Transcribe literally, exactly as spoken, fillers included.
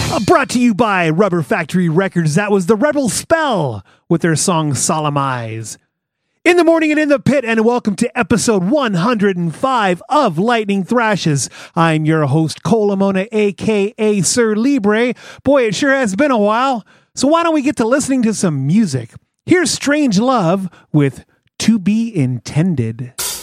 Uh, brought to you by Rubber Factory Records. That was the Rebel Spell with their song Solemn Eyes. In the morning and in the pit, and welcome to episode one hundred five of Lightning Thrashes. I'm your host, Cole Lamona, aka Sir Libre. Boy, it sure has been a while. So why don't we get to listening to some music? Here's Strange Love with To Be Intended.